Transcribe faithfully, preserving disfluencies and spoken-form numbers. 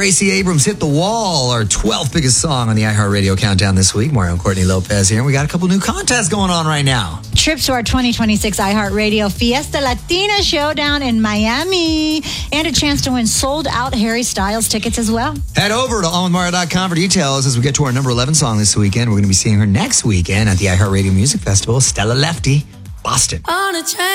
Gracie Abrams hit the wall, our twelfth biggest song on the iHeartRadio Countdown this week. Mario and Courtney Lopez here, and we got a couple new contests going on right now. Trips to our twenty twenty-six iHeartRadio Fiesta Latina Showdown in Miami, and a chance to win sold-out Harry Styles tickets as well. Head over to on with mario dot com for details as we get to our number eleven song this weekend. We're going to be seeing her next weekend at the iHeartRadio Music Festival, Stella Lefty, Boston. On a train.